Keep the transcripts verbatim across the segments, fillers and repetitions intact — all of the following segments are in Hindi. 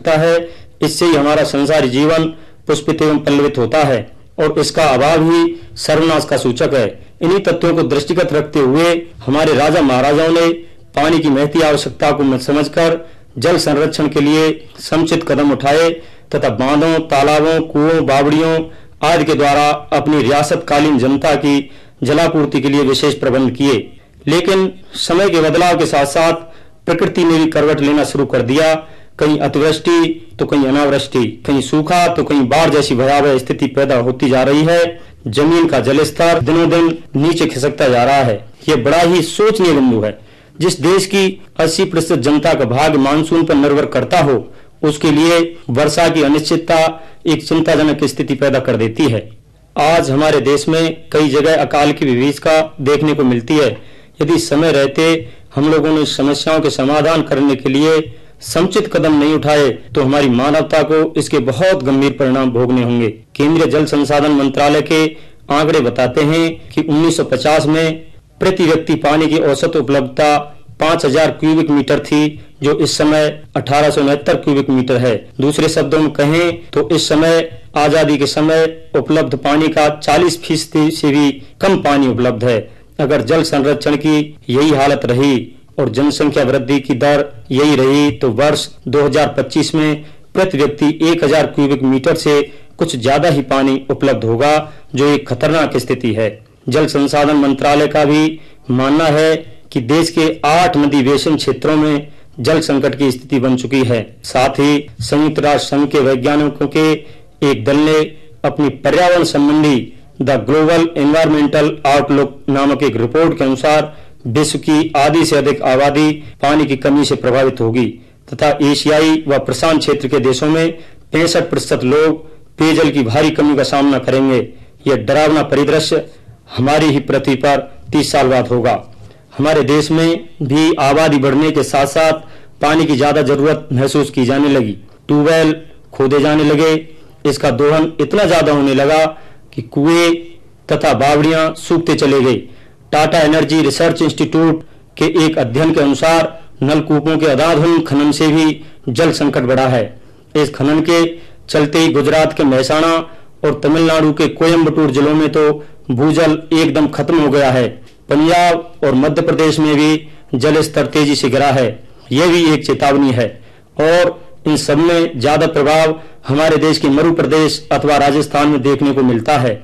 सकता है। इससे ही हमारा संसारी जीवन पुष्पित एवं पल्लवित होता है और इसका अभाव ही सर्वनाश का सूचक है। इन्हीं तथ्यों को दृष्टिगत रखते हुए हमारे राजा महाराजाओं ने पानी की महती आवश्यकता को समझकर जल संरक्षण के लिए समुचित कदम उठाए तथा बांधों, तालाबों, कुओं, बावड़ियों आदि के द्वारा अपनी रियासत कालीन जनता की जलापूर्ति के लिए विशेष प्रबंध किए। लेकिन समय के बदलाव के साथ साथ प्रकृति ने भी करवट लेना शुरू कर दिया। कहीं अतिवृष्टि तो कहीं अनावृष्टि, कहीं सूखा तो कहीं बाढ़ जैसी भयावह स्थिति पैदा होती जा रही है। जमीन का जल स्तर दिनों दिन नीचे खिसकता जा रहा है। यह बड़ा ही सोचनीय बिंदु है। जिस देश की अस्सी प्रतिशत जनता का भाग्य मानसून पर निर्भर करता हो, उसके लिए वर्षा की अनिश्चितता एक चिंताजनक स्थिति पैदा कर देती है। आज हमारे देश में कई जगह अकाल की विभीषिका देखने को मिलती है। यदि समय रहते हम लोगों ने समस्याओं के समाधान करने के लिए समुचित कदम नहीं उठाए तो हमारी मानवता को इसके बहुत गंभीर परिणाम भोगने होंगे। केंद्रीय जल संसाधन मंत्रालय के आंकड़े बताते हैं कि उन्नीस सौ पचास में प्रति व्यक्ति पानी की औसत उपलब्धता पाँच हज़ार क्यूबिक मीटर थी, जो इस समय अठारह सौ उनहत्तर क्यूबिक मीटर है। दूसरे शब्दों में कहें तो इस समय आजादी के समय उपलब्ध पानी का चालीस फीसदी से भी कम पानी उपलब्ध है। अगर जल संरक्षण की यही हालत रही और जनसंख्या वृद्धि की दर यही रही तो वर्ष दो हज़ार पच्चीस में प्रति व्यक्ति एक हज़ार क्यूबिक मीटर से कुछ ज्यादा ही पानी उपलब्ध होगा, जो एक खतरनाक स्थिति है। जल संसाधन मंत्रालय का भी मानना है कि देश के आठ नदी बेसिन क्षेत्रों में जल संकट की स्थिति बन चुकी है। साथ ही संयुक्त राष्ट्र संघ के वैज्ञानिकों के एक दल ने अपनी पर्यावरण संबंधी द ग्लोबल एनवायरमेंटल आउटलुक नामक एक रिपोर्ट के अनुसार विश्व की आधी से अधिक आबादी पानी की कमी से प्रभावित होगी तथा एशियाई व प्रशांत क्षेत्र के देशों में पैंसठ प्रतिशत लोग पेयजल की भारी कमी का सामना करेंगे। यह डरावना परिदृश्य हमारी ही पृथ्वी पर तीस साल बाद होगा। हमारे देश में भी आबादी बढ़ने के साथ साथ पानी की ज्यादा जरूरत महसूस की जाने लगी। ट्यूबवेल खोदे जाने लगे। इसका दोहन इतना ज्यादा होने लगा कि कुएं तथा बावड़ियां सूखते चले गए। टाटा एनर्जी रिसर्च इंस्टीट्यूट के एक अध्ययन के अनुसार नलकूपों के अधाधुन खनन से भी जल संकट बढ़ा है। इस खनन के चलते ही गुजरात के महसाणा और तमिलनाडु के कोयम्बटूर जिलों में तो भूजल एकदम खत्म हो गया है। पंजाब और मध्य प्रदेश में भी जल स्तर तेजी से गिरा है। यह भी एक चेतावनी है और इन सब में ज्यादा प्रभाव हमारे देश के मरु प्रदेश अथवा राजस्थान में देखने को मिलता है।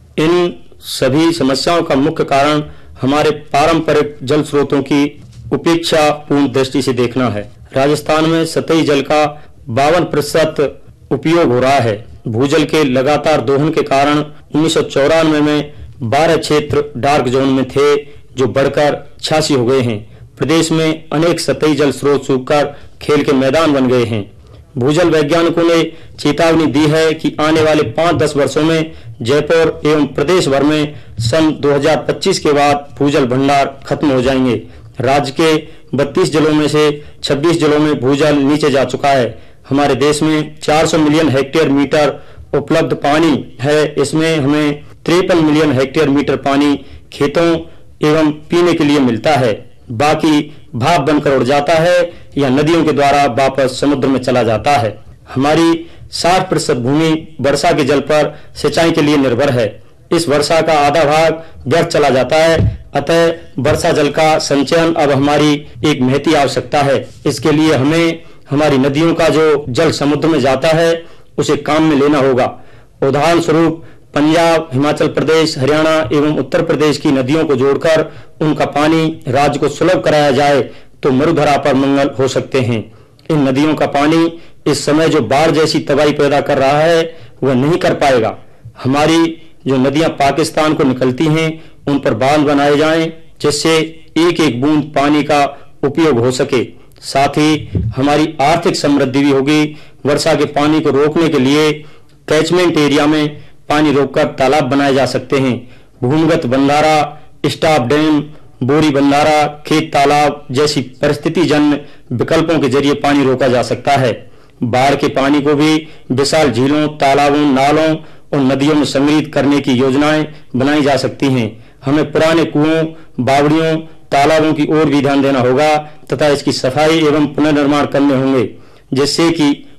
इन सभी समस्याओं का मुख्य कारण हमारे पारंपरिक जल स्रोतों की उपेक्षा पूर्ण दृष्टि से देखना है। राजस्थान में सतही जल का बावन प्रतिशत उपयोग हो रहा है। भूजल के लगातार दोहन के कारण उन्नीस सौ चौरानवे में बारह क्षेत्र डार्क जोन में थे, जो बढ़कर छियासी हो गए हैं। प्रदेश में अनेक सतही जल स्रोत सूखकर खेल के मैदान बन गए हैं। भूजल वैज्ञानिकों ने चेतावनी दी है कि आने वाले पाँच दस वर्षों में जयपुर एवं प्रदेश भर में सन दो हज़ार पच्चीस के बाद भूजल भंडार खत्म हो जाएंगे। राज्य के बत्तीस जिलों में से छब्बीस जिलों में भूजल नीचे जा चुका है। हमारे देश में चार सौ मिलियन हेक्टेयर मीटर उपलब्ध पानी है। इसमें हमें तिरपन मिलियन हेक्टेयर मीटर पानी खेतों एवं पीने के लिए मिलता है। बाकी भाप बनकर उड़ जाता है या नदियों के द्वारा वापस समुद्र में चला जाता है। हमारी साठ प्रतिशत भूमि वर्षा के जल पर सिंचाई के लिए निर्भर है। इस वर्षा का आधा भाग व्यर्थ चला जाता है। अतः वर्षा जल का संचयन अब हमारी एक महती आवश्यकता है। इसके लिए हमें हमारी नदियों का जो जल समुद्र में जाता है उसे काम में लेना होगा। उदाहरण स्वरूप पंजाब, हिमाचल प्रदेश, हरियाणा एवं उत्तर प्रदेश की नदियों को जोड़कर उनका पानी राज्य को सुलभ कराया जाए तो मरुधरा पर मंगल हो सकते हैं। इन नदियों का पानी इस समय जो बाढ़ जैसी तबाही पैदा कर रहा है वह नहीं कर पाएगा। हमारी जो नदियां पाकिस्तान को निकलती हैं उन पर बांध बनाए जाएं, जिससे एक एक बूंद पानी का उपयोग हो सके। साथ ही हमारी आर्थिक समृद्धि भी होगी। वर्षा के पानी को रोकने के लिए कैचमेंट एरिया में पानी रोककर तालाब बनाए जा सकते हैं। भूमिगत बंधारा, स्टॉप डैम, बोरी बंधारा, खेत तालाब जैसी परिस्थिति जन्य विकल्पों के जरिए पानी रोका जा सकता है। बाढ़ के पानी को भी विशाल झीलों, तालाबों, नालों और नदियों में संग्रहित करने की योजनाएं बनाई जा सकती हैं। हमें पुराने कुओं, बावड़ियों, तालाबों की ओर भी ध्यान देना होगा तथा इसकी सफाई एवं पुनर्निर्माण करने होंगे, जिससे कि